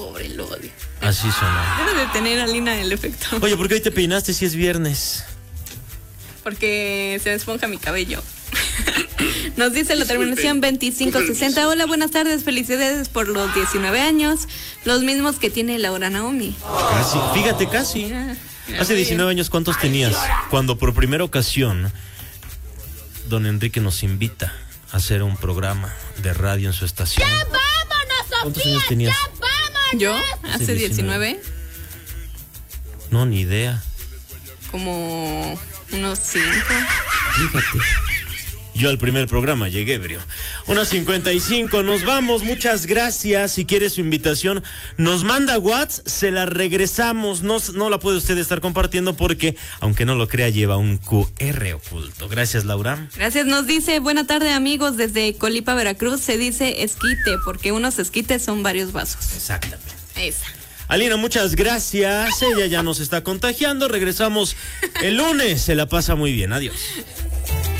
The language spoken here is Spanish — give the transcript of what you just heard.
pobre, lo odio. Así suena. Debe de tener a Lina el efecto. Oye, ¿por qué hoy te peinaste si es viernes? Porque se me esponja mi cabello. Nos dice la terminación 2560. Hola, buenas tardes, felicidades por los 19 años. Los mismos que tiene Laura Naomi. Casi, fíjate, casi. Mira, Hace 19 años, ¿cuántos tenías? Cuando por primera ocasión don Enrique nos invita a hacer un programa de radio en su estación. ¡Ya vámonos, Sofía! ¿Cuántos años tenías? ¡Ya vámonos! ¿Yo? ¿Hace 19? No, ni idea. Como unos 5. Fíjate. Yo al primer programa llegué ebrio. 1:55, nos vamos, muchas gracias. Si quiere su invitación, nos manda WhatsApp, se la regresamos. No la puede usted estar compartiendo porque, aunque no lo crea, lleva un QR oculto. Gracias, Laura. Gracias, nos dice, buena tarde amigos, desde Colipa, Veracruz. Se dice esquite, porque unos esquites son varios vasos. Exactamente. Esa. Alina, muchas gracias. Ella ya nos está contagiando. Regresamos el lunes. Se la pasa muy bien. Adiós.